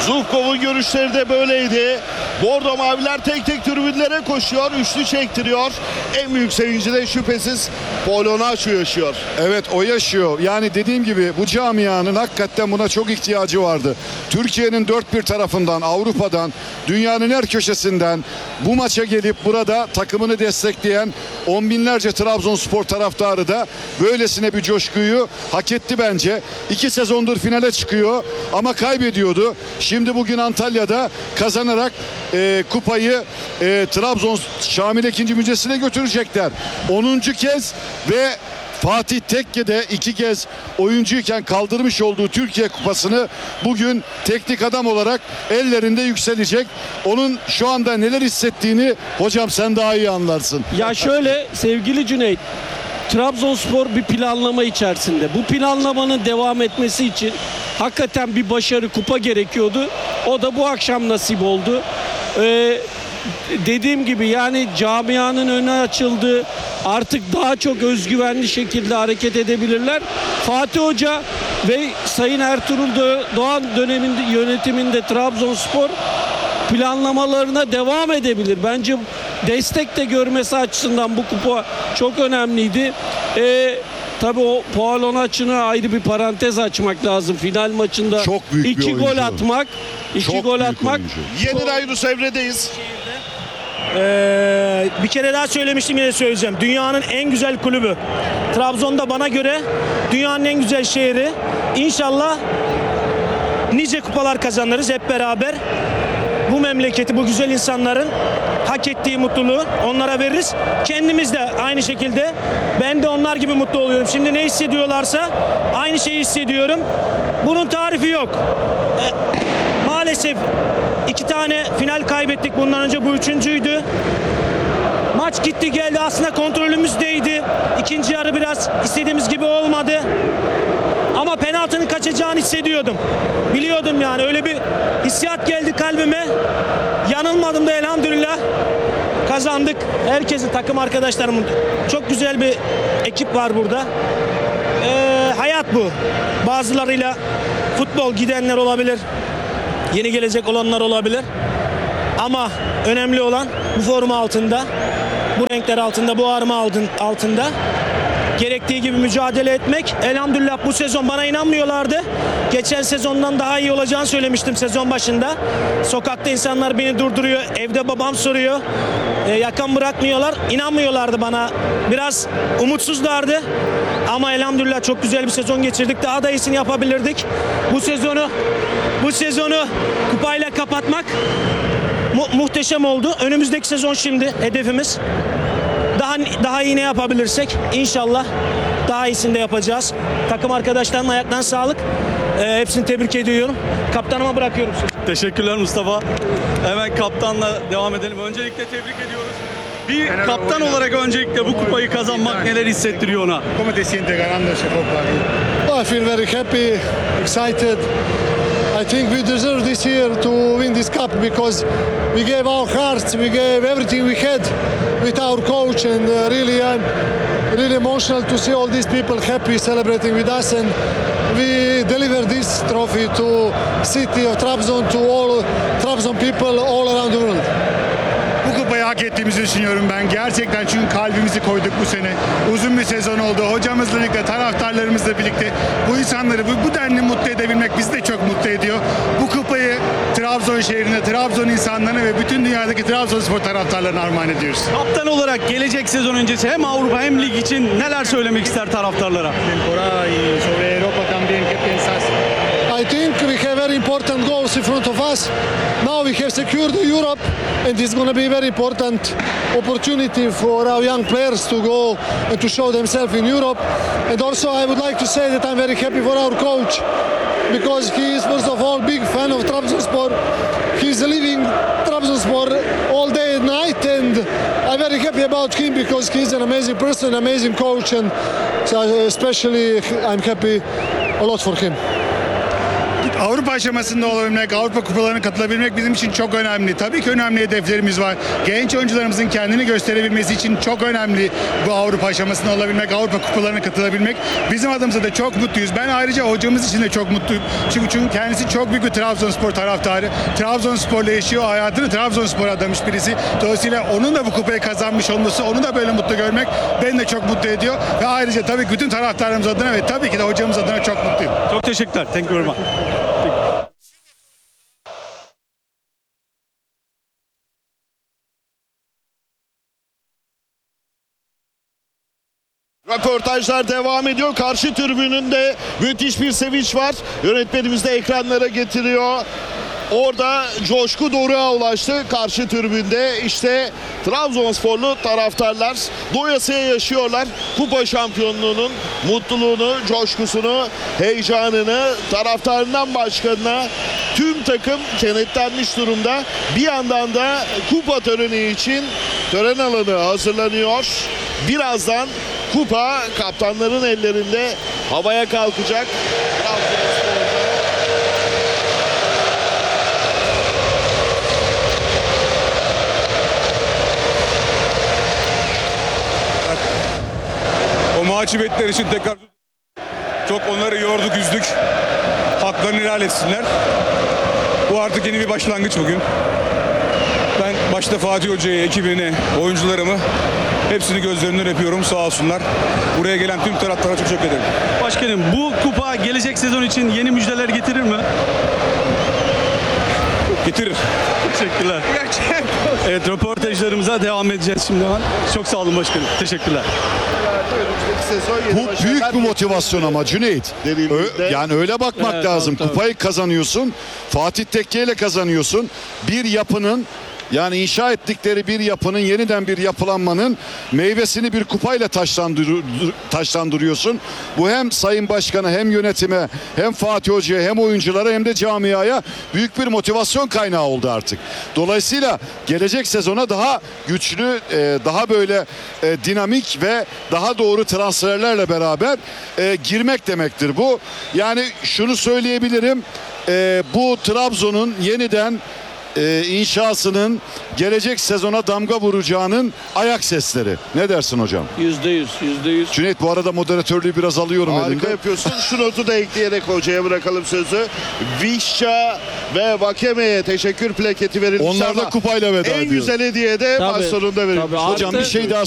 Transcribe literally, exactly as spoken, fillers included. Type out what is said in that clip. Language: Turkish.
Zubkov'un görüşleri de böyleydi. Bordo maviler tek tek tribünlere koşuyor, üçlü çektiriyor. En büyük sevinci de şüphesiz Polonyaço yaşıyor. Evet, o yaşıyor. Yani dediğim gibi bu camianın hakikaten buna çok ihtiyacı vardı. Türkiye'nin dört bir tarafından, Avrupa'dan, dünyanın her köşesinden bu maça gelip burada takımını destekleyen on binlerce Trabzonspor taraftarı da böylesine bir coşkuyu hak etti bence. İki sezondur finale çıkıyor ama kaybediyordu. Şimdi bugün Antalya'da kazanarak e, kupayı e, Trabzon Şamil ikinci Müzesi'ne götürecekler. onuncu kez ve Fatih Tekke'de iki kez oyuncuyken kaldırmış olduğu Türkiye Kupası'nı bugün teknik adam olarak ellerinde yükselecek. Onun şu anda neler hissettiğini hocam sen daha iyi anlarsın. Ya şöyle sevgili Cüneyt, Trabzonspor bir planlama içerisinde. Bu planlamanın devam etmesi için hakikaten bir başarı, kupa gerekiyordu. O da bu akşam nasip oldu. Ee, dediğim gibi yani camianın önü açıldı. Artık daha çok özgüvenli şekilde hareket edebilirler. Fatih Hoca ve Sayın Ertuğrul Doğan döneminde yönetiminde Trabzonspor planlamalarına devam edebilir. Bence destek de görmesi açısından bu kupa çok önemliydi. Ee, tabii o Polonyaço'na ayrı bir parantez açmak lazım. Final maçında Çok büyük bir iki oyuncu. gol atmak, iki Çok gol büyük atmak. oyuncu. Yeni Yunus Emre'deyiz. Ee, bir kere daha söylemiştim, yine söyleyeceğim. Dünyanın en güzel kulübü. Trabzon'da bana göre dünyanın en güzel şehri. İnşallah nice kupalar kazanırız hep beraber. Bu memleketi, bu güzel insanların hak ettiği mutluluğu onlara veririz. Kendimiz de aynı şekilde. Ben de onlar gibi mutlu oluyorum. Şimdi ne hissediyorlarsa aynı şeyi hissediyorum. Bunun tarifi yok. Ee, maalesef iki tane final kaybettik. Bundan önce bu üçüncüydü. Maç gitti geldi. Aslında kontrolümüzdeydi. İkinci yarı biraz istediğimiz gibi olmadı. Ama penaltının kaçacağını hissediyordum. Biliyordum yani. Öyle bir hissiyat geldi kalbime. Yanılmadım da elhamdülillah. Kazandık. Herkesin, takım arkadaşlarımın, çok güzel bir ekip var burada. Ee, hayat bu. Bazılarıyla futbol gidenler olabilir. Yeni gelecek olanlar olabilir. Ama önemli olan bu forma altında, bu renkler altında, bu arma altında gerektiği gibi mücadele etmek. Elhamdülillah bu sezon bana inanmıyorlardı. Geçen sezondan daha iyi olacağını söylemiştim sezon başında. Sokakta insanlar beni durduruyor. Evde babam soruyor. E, yakan bırakmıyorlar. İnanmıyorlardı bana. Biraz umutsuzlardı. Ama elhamdülillah çok güzel bir sezon geçirdik. Daha da iyisini yapabilirdik. Bu sezonu bu sezonu kupayla kapatmak mu muhteşem oldu. Önümüzdeki sezon şimdi hedefimiz. Daha daha iyi ne yapabilirsek inşallah daha iyisini de yapacağız. Takım arkadaşlarımın ayaklarına sağlık. Ee, hepsini tebrik ediyorum. Kaptanıma bırakıyorum sizi. Teşekkürler Mustafa. Hemen kaptanla devam edelim. Öncelikle tebrik ediyoruz. Bir kaptan olarak öncelikle bu kupayı kazanmak neler hissettiriyor ona? ¿Cómo te sientes ganando ese copa? Oh, I feel very happy, excited. I think we deserve this year to win this cup because we gave our hearts, we gave everything we had with our coach, and uh, really I'm really emotional to see all these people happy celebrating with us, and we deliver this trophy to city of Trabzon, to all Trabzon people all around the world. Bu kupayı hak ettiğimizi düşünüyorum ben. Gerçekten çünkü kalbimizi koyduk bu sene. Uzun bir sezon oldu. Hocamızla birlikte, taraftarlarımızla birlikte bu insanları, bu, bu denli mutlu edebilmek bizi de çok mutlu ediyor. Bu kupayı Trabzon şehrine, Trabzon insanlarına ve bütün dünyadaki Trabzonspor taraftarlarına armağan ediyoruz. Kaptan olarak gelecek sezon öncesi hem Avrupa hem lig için neler söylemek ister taraftarlara? Temporada y sobre Europa también, ¿qué piensas? I think we have very important goals in front of us. Now we have secured Europe, and it's going to be a very important opportunity for our young players to go and to show themselves in Europe. And also I would like to say that I'm very happy for our coach, because he is first of all big fan of Trabzonspor. He's living Trabzonspor all day and night, and I'm very happy about him because he's an amazing person, amazing coach, and so especially I'm happy a lot for him. Avrupa aşamasında olabilmek, Avrupa kupalarına katılabilmek bizim için çok önemli. Tabii ki önemli hedeflerimiz var. Genç oyuncularımızın kendini gösterebilmesi için çok önemli bu Avrupa aşamasında olabilmek, Avrupa kupalarına katılabilmek. Bizim adımıza da çok mutluyuz. Ben ayrıca hocamız için de çok mutluyum. Çünkü, çünkü kendisi çok büyük bir Trabzonspor taraftarı. Trabzonspor'la yaşıyor, hayatını Trabzonspor'a adamış birisi. Dolayısıyla onun da bu kupayı kazanmış olması, onu da böyle mutlu görmek beni de çok mutlu ediyor. Ve ayrıca tabii ki bütün taraftarlarımız adına ve tabii ki de hocamız adına çok mutluyum. Çok teşekkürler. Thank you very much. Röportajlar devam ediyor. Karşı tribününde müthiş bir sevinç var. Yönetmenimiz de ekranlara getiriyor. Orada coşku doruğa ulaştı. Karşı tribünde işte Trabzonsporlu taraftarlar doyasıya yaşıyorlar. Kupa şampiyonluğunun mutluluğunu, coşkusunu, heyecanını taraftarından başkanına tüm takım kenetlenmiş durumda. Bir yandan da kupa töreni için tören alanı hazırlanıyor. Birazdan kupa kaptanların ellerinde havaya kalkacak. Trabzonspor'da O mahcubiyetler için tekrar çok onları yorduk, üzdük. Haklarını helal etsinler. Bu artık yeni bir başlangıç bugün. Ben başta Fatih Hoca'yı, ekibini, oyuncularımı hepsini gözlerinden öpüyorum. Sağ olsunlar. Buraya gelen tüm taraftara çok teşekkür ederim. Başkanım, bu kupa gelecek sezon için yeni müjdeler getirir mi? Getirir. Teşekkürler. Evet, röportajlarımıza devam edeceğiz şimdi hemen. Çok sağ olun başkanım. Teşekkürler. önümüzdeki sezon yeni Bu başarılar büyük bir motivasyon ama Cüneyt. dediğimizde- Ö- yani öyle bakmak Evet, lazım. tabii, tabii. Kupayı kazanıyorsun. Fatih Tekke ile kazanıyorsun. Bir yapının, yani inşa ettikleri bir yapının, yeniden bir yapılanmanın meyvesini bir kupayla taşlandır- taşlandırıyorsun. Bu hem Sayın Başkan'a, hem yönetime, hem Fatih Hoca'ya, hem oyunculara, hem de camiaya büyük bir motivasyon kaynağı oldu artık. Dolayısıyla gelecek sezona daha güçlü, e, daha böyle e, dinamik ve daha doğru transferlerle beraber e, girmek demektir bu. Yani şunu söyleyebilirim. e, bu Trabzon'un yeniden e, inşasının gelecek sezona damga vuracağının ayak sesleri. Ne dersin hocam? Yüzde yüz, yüzde yüz. Cüneyt, bu arada moderatörlüğü biraz alıyorum Harika elimden. yapıyorsun. Şu notu da ekleyerek hocaya bırakalım sözü. Vişça ve Vakeme'ye teşekkür plaketi verilmiş Onlar da ama kupayla veda en ediyor. güzel hediye de Tabii, maç sonunda verilmiş. tabii. Hocam bir Artı- şey daha